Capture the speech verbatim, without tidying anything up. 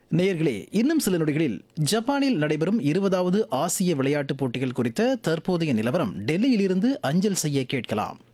நேயர்களே, இன்னும் சில நொடிகளில் ஜப்பானில் நடைபெறும் இருபதாவது ஆசிய விளையாட்டுப் போட்டிகள் குறித்த தற்போதைய நிலவரம் டெல்லியிலிருந்து அஞ்சல் செய்ய கேட்கலாம்.